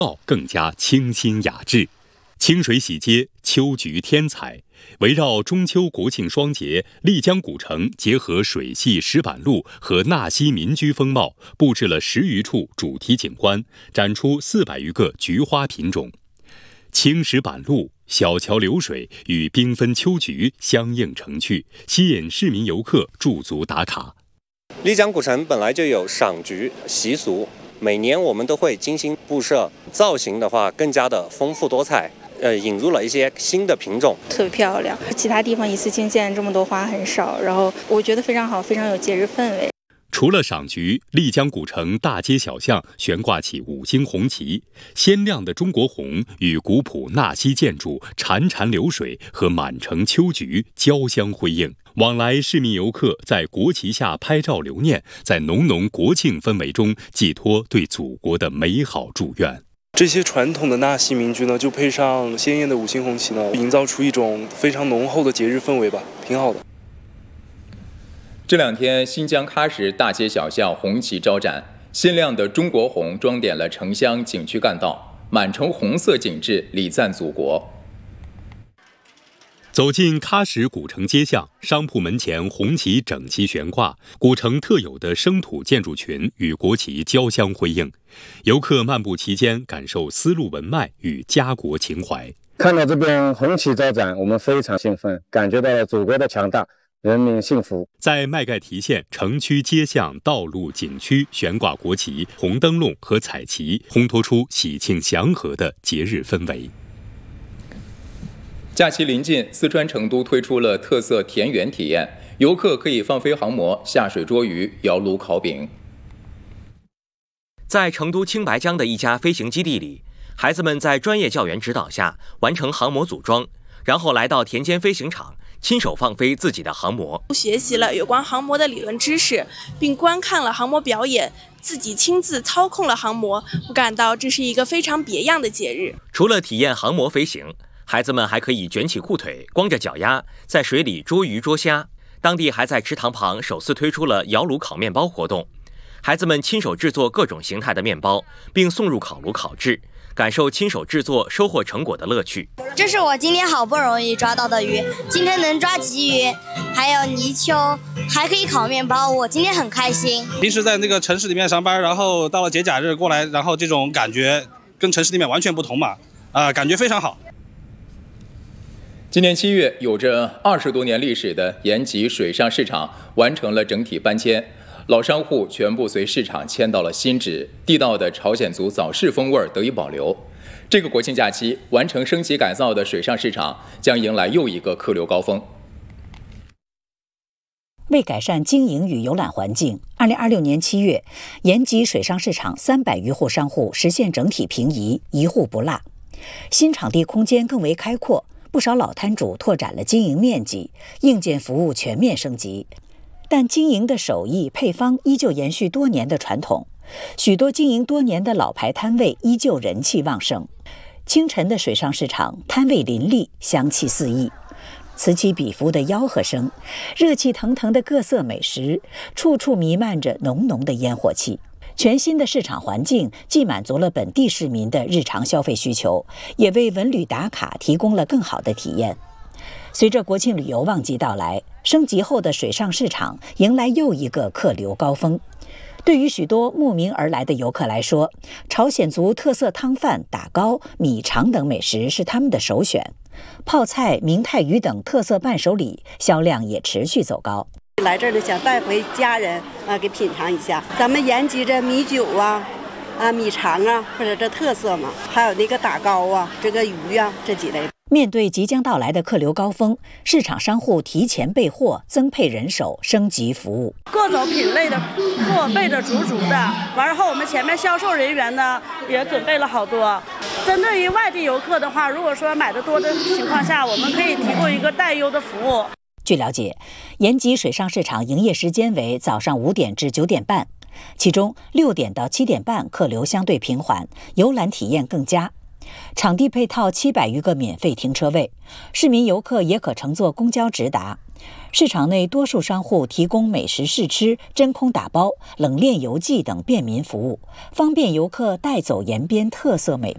更加清新雅致。清水洗街，秋菊添彩。围绕中秋国庆双节，丽江古城结合水系石板路和纳西民居风貌，布置了10余处主题景观，展出400余个菊花品种。青石板路、小桥流水与缤纷秋菊相映成趣，吸引市民游客驻足打卡。 丽江古城本来就有赏菊习俗，每年我们都会精心布设，造型的话更加的丰富多彩。引入了一些新的品种， 特别漂亮。其他地方一次性见这么多花很少，然后我觉得非常好，非常有节日氛围。 除了赏菊，丽江古城大街小巷悬挂起5星红旗，鲜亮的中国红与古朴纳西建筑潺潺流水和满城秋菊交相辉映。往来市民游客在国旗下拍照留念，在浓浓国庆氛围中寄托对祖国的美好祝愿。 这些传统的纳西民居呢，就配上鲜艳的5星红旗呢，营造出一种非常浓厚的节日氛围吧，挺好的。 这2天，新疆喀什大街小巷红旗招展，鲜亮的中国红装点了城乡景区干道，满城红色景致礼赞祖国。 走进喀什古城街巷，商铺门前红旗整齐悬挂，古城特有的生土建筑群与国旗交相辉映。游客漫步其间，感受丝路文脉与家国情怀。 看到这边红旗招展，我们非常兴奋，感觉到了祖国的强大，人民幸福。 在麦盖提县城区街巷、道路、景区悬挂国旗、红灯笼和彩旗，烘托出喜庆祥和的节日氛围。 假期临近，四川成都推出了特色田园体验，游客可以放飞航模、下水捉鱼、摇炉烤饼。 在成都青白江的一家飞行基地里，孩子们在专业教员指导下完成航模组装，然后来到田间飞行场，亲手放飞自己的航模。 学习了有关航模的理论知识，并观看了航模表演，自己亲自操控了航模，我感到这是一个非常别样的节日。 除了体验航模飞行，孩子们还可以卷起裤腿，光着脚丫在水里捉鱼捉虾。当地还在池塘旁首次推出了摇炉烤面包活动，孩子们亲手制作各种形态的面包，并送入烤炉烤制，感受亲手制作收获成果的乐趣。 这是我今天好不容易抓到的鱼，今天能抓鲫鱼，还有泥鳅，还可以烤面包，我今天很开心。 平时在那个城市里面上班，然后到了节假日过来，然后这种感觉跟城市里面完全不同嘛，感觉非常好。 今年7月，有着20多年历史的延吉水上市场完成了整体搬迁，老商户全部随市场迁到了新址，地道的朝鲜族早市风味得以保留。这个国庆假期，完成升级改造的水上市场将迎来又一个客流高峰。 为改善经营与游览环境，2026年7月，延吉水上市场300余户商户实现整体平移，一户不落。新场地空间更为开阔，不少老摊主拓展了经营面积，硬件服务全面升级，但经营的手艺配方依旧延续多年的传统，许多经营多年的老牌摊位依旧人气旺盛。清晨的水上市场，摊位林立，香气四溢，此起彼伏的吆喝声，热气腾腾的各色美食，处处弥漫着浓浓的烟火气。全新的市场环境既满足了本地市民的日常消费需求，也为文旅打卡提供了更好的体验。随着国庆旅游旺季到来，升级后的水上市场迎来又一个客流高峰。对于许多慕名而来的游客来说，朝鲜族特色汤饭、打糕、米肠等美食是他们的首选，泡菜、明太鱼等特色伴手礼销量也持续走高。 来这儿的想带回家人给品尝一下咱们延吉这米酒米肠或者这特色嘛，还有那个打糕这个鱼这几类。 面对即将到来的客流高峰，市场商户提前备货，增配人手，升级服务， 各种品类的货备着足的。完后我们前面销售人员呢也准备了好多。针对于外地游客的话，如果说买的多的情况下，我们可以提供一个代优的服务。 据了解，延吉水上市场营业时间为早上5点至9点半，其中6点到7点半客流相对平缓，游览体验更佳。场地配套700余个免费停车位，市民游客也可乘坐公交直达。市场内多数商户提供美食试吃、真空打包、冷链邮寄等便民服务，方便游客带走延边特色美